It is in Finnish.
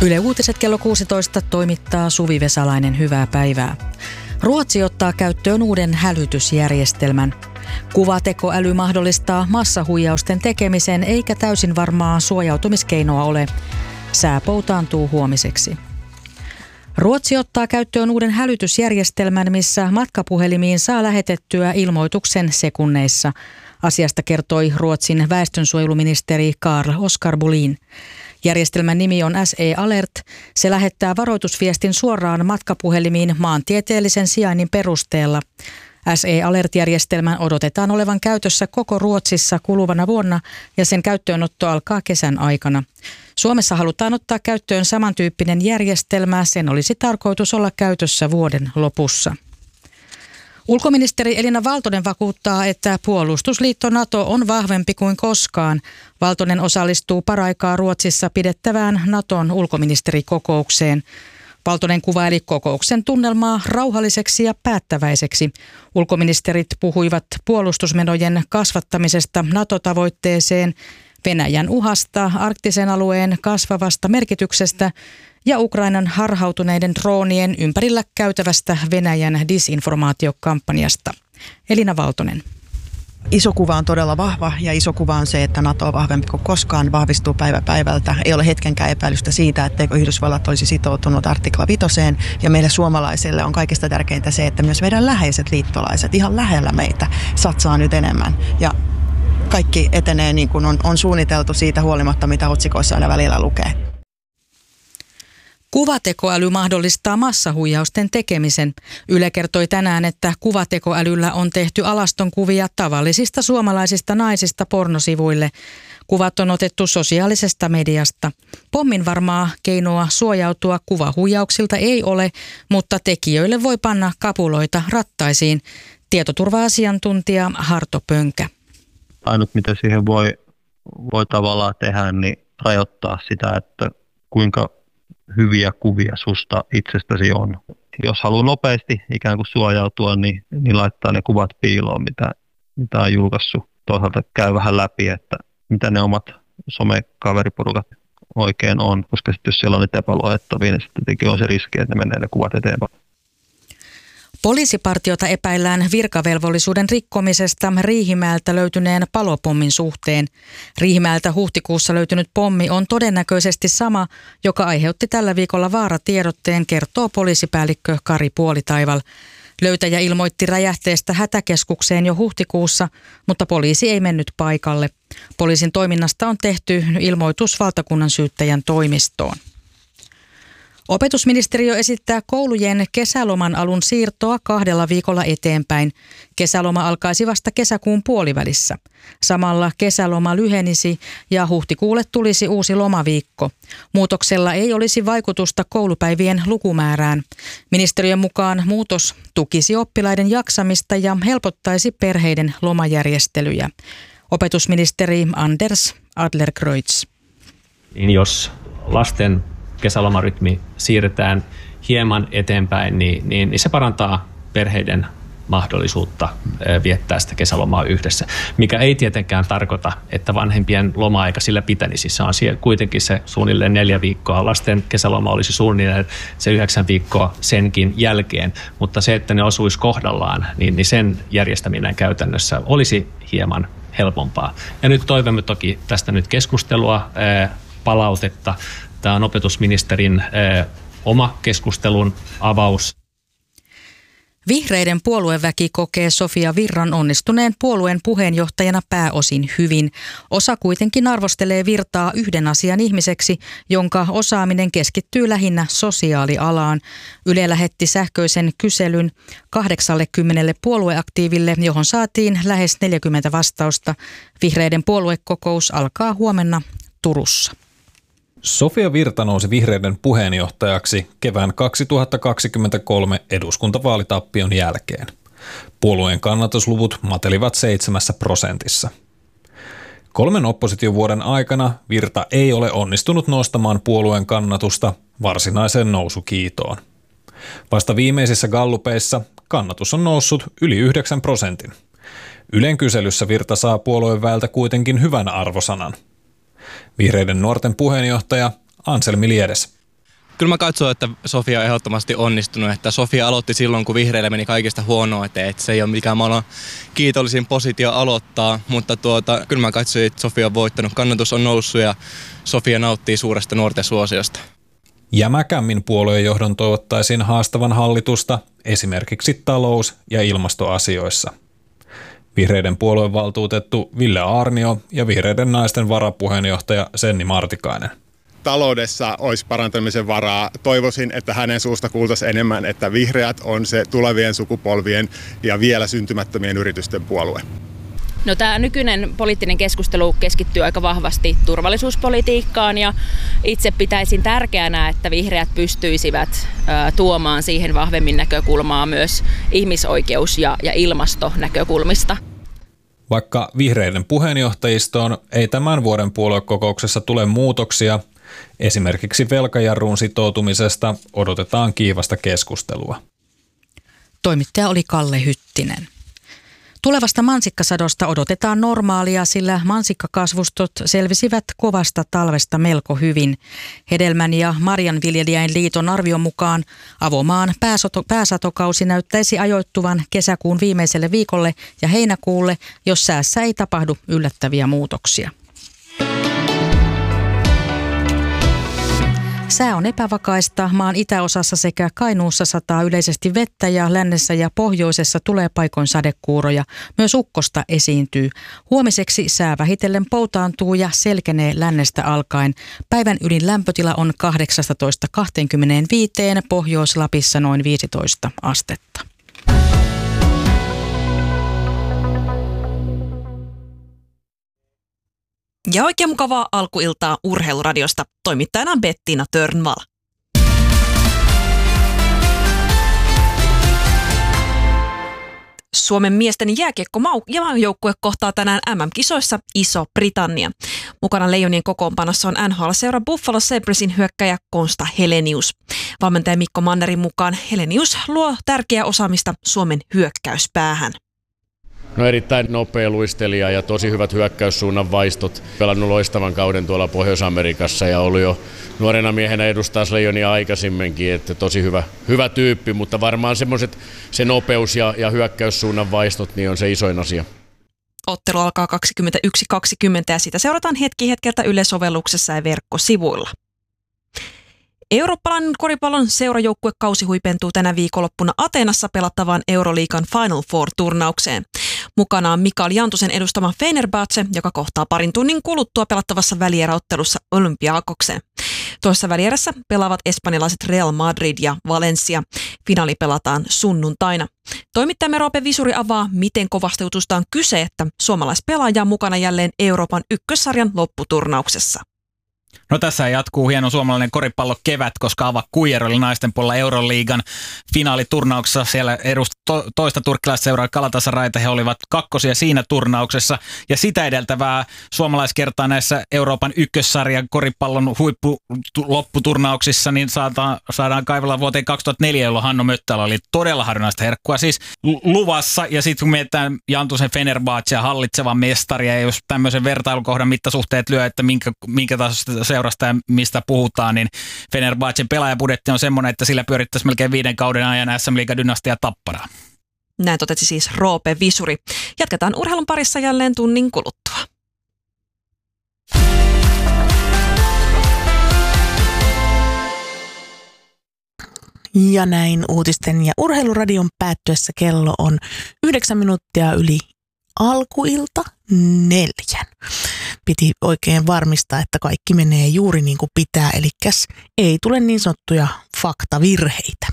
Yle Uutiset kello 16 toimittaa Suvi Vesalainen. Hyvää päivää. Ruotsi ottaa käyttöön uuden hälytysjärjestelmän. Kuvatekoäly mahdollistaa massahuijausten tekemisen eikä täysin varmaa suojautumiskeinoa ole. Sää poutaantuu huomiseksi. Ruotsi ottaa käyttöön uuden hälytysjärjestelmän, missä matkapuhelimiin saa lähetettyä ilmoituksen sekunneissa. Asiasta kertoi Ruotsin väestönsuojeluministeri Carl Oskar Bolin. Järjestelmän nimi on SE Alert. Se lähettää varoitusviestin suoraan matkapuhelimiin maantieteellisen sijainnin perusteella. SE Alert-järjestelmän odotetaan olevan käytössä koko Ruotsissa kuluvana vuonna ja sen käyttöönotto alkaa kesän aikana. Suomessa halutaan ottaa käyttöön samantyyppinen järjestelmä. Sen olisi tarkoitus olla käytössä vuoden lopussa. Ulkoministeri Elina Valtonen vakuuttaa, että puolustusliitto NATO on vahvempi kuin koskaan. Valtonen osallistuu paraikaa Ruotsissa pidettävään Naton ulkoministerikokoukseen. Valtonen kuvaili kokouksen tunnelmaa rauhalliseksi ja päättäväiseksi. Ulkoministerit puhuivat puolustusmenojen kasvattamisesta NATO-tavoitteeseen, Venäjän uhasta, arktisen alueen kasvavasta merkityksestä ja Ukrainan harhautuneiden droonien ympärillä käytävästä Venäjän disinformaatiokampanjasta. Elina Valtonen. Iso kuva on todella vahva ja iso kuva on se, että NATO on vahvempi kuin koskaan, vahvistuu päivä päivältä. Ei ole hetkenkään epäilystä siitä, etteikö Yhdysvallat olisi sitoutunut artikla 5 ja meille suomalaisille on kaikista tärkeintä se, että myös meidän läheiset liittolaiset ihan lähellä meitä satsaa nyt enemmän ja kaikki etenee niin kuin on suunniteltu siitä huolimatta, mitä otsikoissa aina välillä lukee. Kuvatekoäly mahdollistaa massahuijausten tekemisen. Yle kertoi tänään, että kuvatekoälyllä on tehty alastonkuvia tavallisista suomalaisista naisista pornosivuille. Kuvat on otettu sosiaalisesta mediasta. Pommin varmaa keinoa suojautua kuvahuijauksilta ei ole, mutta tekijöille voi panna kapuloita rattaisiin. Tietoturva-asiantuntija Harto Pönkä. Ainut mitä siihen voi tavallaan tehdä, niin rajoittaa sitä, että kuinka hyviä kuvia susta itsestäsi on. Jos haluaa nopeasti ikään kuin suojautua, niin laittaa ne kuvat piiloon, mitä on julkaissut. Toisaalta käy vähän läpi, että mitä ne omat somekaveriporukat oikein on, koska sitten jos siellä on niitä epäluotettavia, niin sitten on se riski, että ne menee ne kuvat eteenpäin. Poliisipartiota epäillään virkavelvollisuuden rikkomisesta Riihimäeltä löytyneen palopommin suhteen. Riihimäeltä huhtikuussa löytynyt pommi on todennäköisesti sama, joka aiheutti tällä viikolla vaaratiedotteen, kertoo poliisipäällikkö Kari Puolitaival. Löytäjä ilmoitti räjähteestä hätäkeskukseen jo huhtikuussa, mutta poliisi ei mennyt paikalle. Poliisin toiminnasta on tehty ilmoitus valtakunnan syyttäjän toimistoon. Opetusministeriö esittää koulujen kesäloman alun siirtoa 2 viikolla eteenpäin. Kesäloma alkaisi vasta kesäkuun puolivälissä. Samalla kesäloma lyhenisi ja huhtikuulle tulisi uusi lomaviikko. Muutoksella ei olisi vaikutusta koulupäivien lukumäärään. Ministeriön mukaan muutos tukisi oppilaiden jaksamista ja helpottaisi perheiden lomajärjestelyjä. Opetusministeri Anders Adlercreutz. Jos lasten kesälomarytmi siirretään hieman eteenpäin, niin se parantaa perheiden mahdollisuutta viettää sitä kesälomaa yhdessä, mikä ei tietenkään tarkoita, että vanhempien loma-aika sillä pitänisi. Se on kuitenkin se suunnilleen 4 viikkoa. Lasten kesäloma olisi suunnilleen se 9 viikkoa senkin jälkeen, mutta se, että ne osuisi kohdallaan, niin sen järjestäminen käytännössä olisi hieman helpompaa. Ja nyt toivomme toki tästä nyt keskustelua, palautetta. Tämä on opetusministerin oma keskustelun avaus. Vihreiden puolueväki kokee Sofia Virran onnistuneen puolueen puheenjohtajana pääosin hyvin. Osa kuitenkin arvostelee Virtaa yhden asian ihmiseksi, jonka osaaminen keskittyy lähinnä sosiaalialaan. Yle lähetti sähköisen kyselyn 80 puolueaktiiville, johon saatiin lähes 40 vastausta. Vihreiden puoluekokous alkaa huomenna Turussa. Sofia Virta nousi vihreiden puheenjohtajaksi kevään 2023 eduskuntavaalitappion jälkeen. Puolueen kannatusluvut matelivat 7%. 3 oppositiovuoden aikana Virta ei ole onnistunut nostamaan puolueen kannatusta varsinaiseen nousukiitoon. Vasta viimeisissä gallupeissa kannatus on noussut yli 9%. Ylen kyselyssä Virta saa puolueen väeltä kuitenkin hyvän arvosanan. Vihreiden nuorten puheenjohtaja Anselmi Liedes. Kyllä mä katson, että Sofia on ehdottomasti onnistunut. Että Sofia aloitti silloin, kun vihreille meni kaikista huonoa eteen. Että se ei ole mikään maailman kiitollisin positio aloittaa. Mutta kyllä mä katsoin, että Sofia on voittanut. Kannatus on noussut ja Sofia nauttii suuresta nuorten suosiosta. Jämäkämmin puolueen johdon toivottaisiin haastavan hallitusta esimerkiksi talous- ja ilmastoasioissa. Vihreiden puoluevaltuutettu Ville Aarnio ja Vihreiden naisten varapuheenjohtaja Senni Martikainen. Taloudessa olisi parantamisen varaa. Toivoisin, että hänen suusta kuultaisiin enemmän, että vihreät on se tulevien sukupolvien ja vielä syntymättömien yritysten puolue. No, tämä nykyinen poliittinen keskustelu keskittyy aika vahvasti turvallisuuspolitiikkaan ja itse pitäisin tärkeänä, että vihreät pystyisivät tuomaan siihen vahvemmin näkökulmaa myös ihmisoikeus- ja ilmastonäkökulmista. Vaikka vihreiden puheenjohtajistoon ei tämän vuoden puoluekokouksessa tule muutoksia, esimerkiksi velkajarruun sitoutumisesta odotetaan kiivasta keskustelua. Toimittaja oli Kalle Hyttinen. Tulevasta mansikkasadosta odotetaan normaalia, sillä mansikkakasvustot selvisivät kovasta talvesta melko hyvin. Hedelmän- ja marjanviljelijäin liiton arvion mukaan avomaan pääsatokausi näyttäisi ajoittuvan kesäkuun viimeiselle viikolle ja heinäkuulle, jos säässä ei tapahdu yllättäviä muutoksia. Sää on epävakaista. Maan itäosassa sekä Kainuussa sataa yleisesti vettä ja lännessä ja pohjoisessa tulee paikoin sadekuuroja. Myös ukkosta esiintyy. Huomiseksi sää vähitellen poutaantuu ja selkenee lännestä alkaen. Päivän ylin lämpötila on 18–25, Pohjois-Lapissa noin 15 astetta. Ja oikein mukavaa alkuiltaa Urheiluradiosta. Toimittajana on Bettina Törnvall. Suomen miesten jääkiekko-maajoukkue kohtaa tänään MM-kisoissa Iso-Britannia. Mukana Leijonien kokoonpanossa on NHL-seura Buffalo Sabresin hyökkäjä Konsta Helenius. Valmentaja Mikko Mannerin mukaan Helenius luo tärkeää osaamista Suomen hyökkäyspäähän. No, erittäin nopea luistelija ja tosi hyvät hyökkäyssuunnan vaistot. Pelannut loistavan kauden tuolla Pohjois-Amerikassa ja ollut jo nuorena miehenä edustaa Leijonia aikaisemminkin, että tosi hyvä tyyppi, mutta varmaan se nopeus ja hyökkäyssuunnan vaistot niin on se isoin asia. Ottelu alkaa 21.20 ja sitä seurataan hetki hetkeltä Yle-sovelluksessa ja verkkosivuilla. Eurooppalainen koripallon seurajoukkuekausi huipentuu tänä viikonloppuna Ateenassa pelattavaan Euroliigan Final Four-turnaukseen. Mukana on Mikael Jantusen edustama Fenerbahce, joka kohtaa parin tunnin kuluttua pelattavassa välieräottelussa Olympiakokseen. Tuossa välierässä pelaavat espanjalaiset Real Madrid ja Valencia. Finaali pelataan sunnuntaina. Toimittajamme Roope Visuri avaa, miten kovasta jutusta on kyse, että suomalaispelaaja on mukana jälleen Euroopan ykkössarjan lopputurnauksessa. No, tässä jatkuu hieno suomalainen koripallokevät, koska Ava Kuijer oli naisten puolella Euroliigan finaaliturnauksessa. Siellä edusti toista turkkilaisseuraa Galatasarayta. He olivat kakkosia siinä turnauksessa. Ja sitä edeltävää suomalaiskertaa näissä Euroopan ykkössarjan koripallon huippululopputurnauksissa niin saadaan kaivella vuoteen 2004, jolloin Hanno Möttälä oli todella harvinaista herkkua siis luvassa. Ja sitten kun mietitään Jantusen Fenerbahcea hallitsevan mestaria, ja jos tämmöisen vertailukohdan mittasuhteet lyö, että minkä tasosta seurasta ja mistä puhutaan, niin Fenerbahcen pelaajabudjetti on semmoinen, että sillä pyörittäisi melkein 5 kauden ajan SM-liigan dynastia Tapparaa. Näin totesi siis Roope Visuri. Jatketaan urheilun parissa jälleen tunnin kuluttua. Ja näin uutisten ja urheiluradion päättyessä kello on 9 minuuttia yli alkuilta 4. Piti oikein varmistaa, että kaikki menee juuri niin kuin pitää, eli ei tule niin sanottuja faktavirheitä.